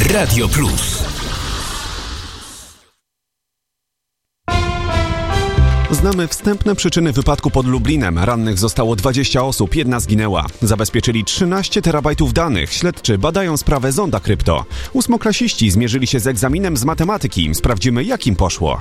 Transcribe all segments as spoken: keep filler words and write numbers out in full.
Radio Plus. Znamy wstępne przyczyny wypadku pod Lublinem. Rannych zostało dwadzieścia osób, jedna zginęła. Zabezpieczyli trzynaście terabajtów danych. Śledczy badają sprawę zonda krypto. Ósmoklasiści zmierzyli się z egzaminem z matematyki. Sprawdzimy, jak im poszło.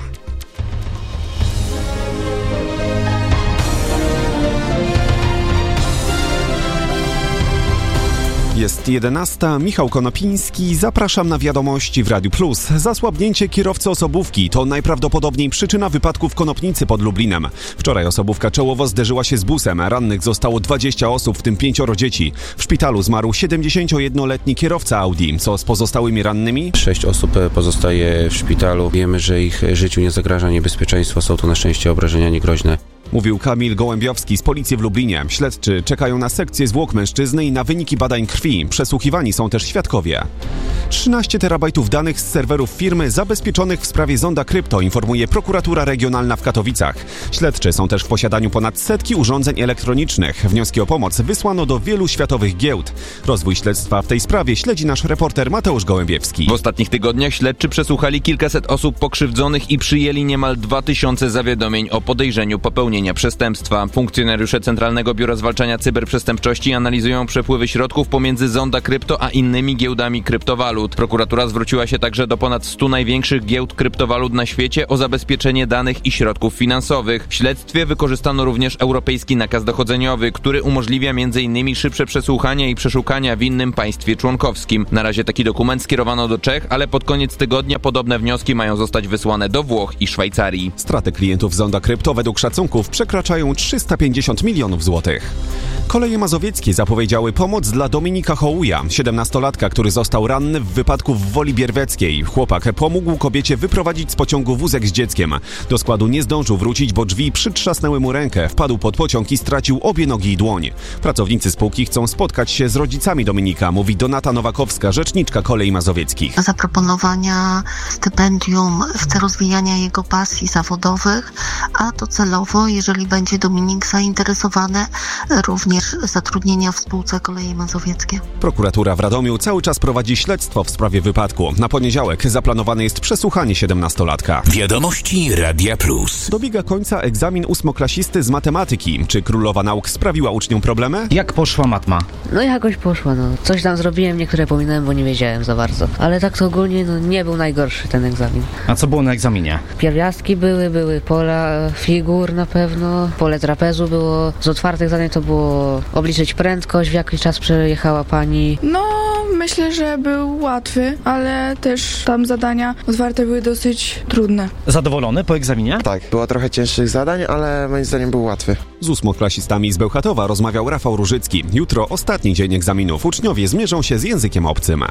Jest jedenasta, Michał Konopiński, zapraszam na wiadomości w Radiu Plus. Zasłabnięcie kierowcy osobówki to najprawdopodobniej przyczyna wypadku w Konopnicy pod Lublinem. Wczoraj osobówka czołowo zderzyła się z busem, rannych zostało dwadzieścia osób, w tym pięcioro dzieci. W szpitalu zmarł siedemdziesięciojednoletni kierowca Audi. Co z pozostałymi rannymi? Sześć osób pozostaje w szpitalu. Wiemy, że ich życiu nie zagraża niebezpieczeństwo, są to na szczęście obrażenia niegroźne. Mówił Kamil Gołębiowski z policji w Lublinie. Śledczy czekają na sekcję zwłok mężczyzny i na wyniki badań krwi. Przesłuchiwani są też świadkowie. trzynaście terabajtów danych z serwerów firmy zabezpieczonych w sprawie zonda krypto, informuje prokuratura regionalna w Katowicach. Śledczy są też w posiadaniu ponad setki urządzeń elektronicznych. Wnioski o pomoc wysłano do wielu światowych giełd. Rozwój śledztwa w tej sprawie śledzi nasz reporter Mateusz Gołębiewski. W ostatnich tygodniach śledczy przesłuchali kilkaset osób pokrzywdzonych i przyjęli niemal dwa tysiące zawiadomień o podejrzeniu popełnienia przestępstwa. Funkcjonariusze Centralnego Biura Zwalczania Cyberprzestępczości analizują przepływy środków pomiędzy zonda krypto a innymi giełdami kryptowalut. Prokuratura zwróciła się także do ponad stu największych giełd kryptowalut na świecie o zabezpieczenie danych i środków finansowych. W śledztwie wykorzystano również europejski nakaz dochodzeniowy, który umożliwia między innymi szybsze przesłuchania i przeszukania w innym państwie członkowskim. Na razie taki dokument skierowano do Czech, ale pod koniec tygodnia podobne wnioski mają zostać wysłane do Włoch i Szwajcarii. Straty klientów zonda krypto według szacunków przekraczają trzysta pięćdziesiąt milionów złotych. Koleje mazowieckie zapowiedziały pomoc dla Dominika Hołuja, siedemnastolatka, który został ranny w wypadku w Woli Bierweckiej. Chłopak pomógł kobiecie wyprowadzić z pociągu wózek z dzieckiem. Do składu nie zdążył wrócić, bo drzwi przytrzasnęły mu rękę, wpadł pod pociąg i stracił obie nogi i dłoń. Pracownicy spółki chcą spotkać się z rodzicami Dominika, mówi Donata Nowakowska, rzeczniczka Kolei Mazowieckich. Zaproponowania stypendium w celu rozwijania jego pasji zawodowych, a docelowo, jeżeli będzie Dominik zainteresowany, również zatrudnienia w spółce Koleje Mazowieckie. Prokuratura w Radomiu cały czas prowadzi śledztwo w sprawie wypadku. Na poniedziałek zaplanowane jest przesłuchanie siedemnastolatka. Wiadomości Radia Plus. Dobiega końca egzamin ósmoklasisty z matematyki. Czy królowa nauk sprawiła uczniom problemy? Jak poszła matma? No jakoś poszła, no. Coś tam zrobiłem, niektóre pominąłem, bo nie wiedziałem za bardzo. Ale tak to ogólnie no, nie był najgorszy ten egzamin. A co było na egzaminie? Pierwiastki były, były pola figur na pewno, pole trapezu było. Z otwartych zadań to było obliczyć prędkość, w jaki czas przejechała pani. No, myślę, że był łatwy, ale też tam zadania otwarte były dosyć trudne. Zadowolony po egzaminie? Tak, było trochę cięższych zadań, ale moim zdaniem był łatwy. Z ósmoklasistami z Bełchatowa rozmawiał Rafał Różycki. Jutro ostatni dzień egzaminów. Uczniowie zmierzą się z językiem obcym.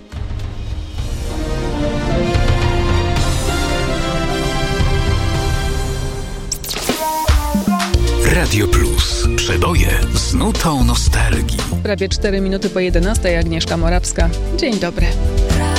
Radio Plus. Przeboje z nutą nostalgii. Prawie cztery minuty po jedenastej. Agnieszka Morawska. Dzień dobry.